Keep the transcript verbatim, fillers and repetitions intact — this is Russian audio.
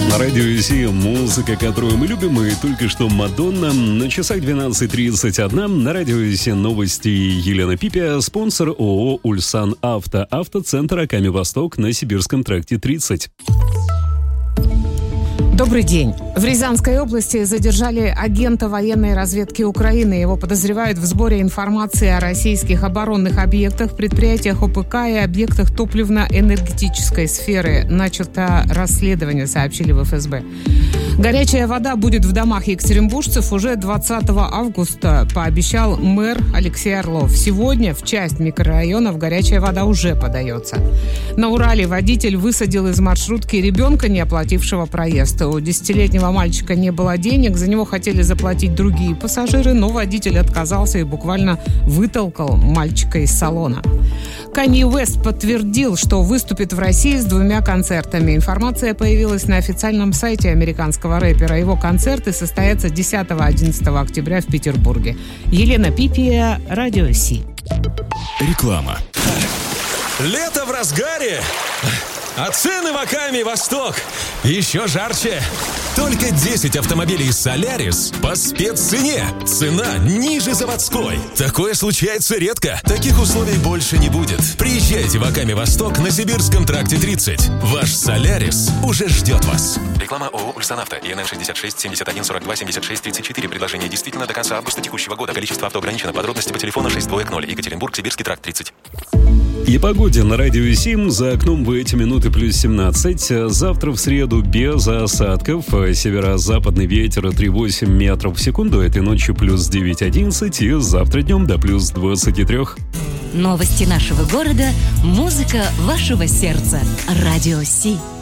На радио Си музыка, которую мы любим, и только что Мадонна. На часах двенадцать тридцать один. На радио Си новости. Елена Пипия, спонсор ООО «Ульсан Авто», автоцентр Аками Восток на Сибирском тракте тридцать. Добрый день. В Рязанской области задержали агента военной разведки Украины. Его подозревают в сборе информации о российских оборонных объектах, предприятиях ОПК и объектах топливно-энергетической сферы. Начато расследование, сообщили в эф эс бэ. Горячая вода будет в домах екатеринбуржцев уже двадцатого августа, пообещал мэр Алексей Орлов. Сегодня в часть микрорайонов горячая вода уже подается. На Урале водитель высадил из маршрутки ребенка, не оплатившего проезд. У десятилетнего мальчика не было денег, за него хотели заплатить другие пассажиры, но водитель отказался и буквально вытолкал мальчика из салона. Канье Уэст подтвердил, что выступит в России с двумя концертами. Информация появилась на официальном сайте американского рэпера. Его концерты состоятся десятого-одиннадцатого октября в Петербурге. Елена Пипия, Радио Си. Реклама. Лето в разгаре, а цены в Аками Восток еще жарче. Только десять автомобилей Солярис по спеццене. Цена ниже заводской. Такое случается редко. Таких условий больше не будет. Приезжайте в Аками Восток на Сибирском тракте тридцать. Ваш Солярис уже ждет вас. Реклама ООО «Ульсан Авто». ИНН шестьдесят шесть семьдесят один сорок два семьдесят шесть тридцать четыре. Предложение действительно до конца августа текущего года. Количество авто ограничено. Подробности по телефону шесть два ноль. Екатеринбург, Сибирский тракт тридцать. И погоде на радио Сим. За окном в эти минуты плюс семнадцать. Завтра в среду без осадков. Северо-западный ветер три восемь метров в секунду. Этой ночью плюс девять одиннадцать. И завтра днем до плюс двадцать три. Новости нашего города. Музыка вашего сердца. Радио Си.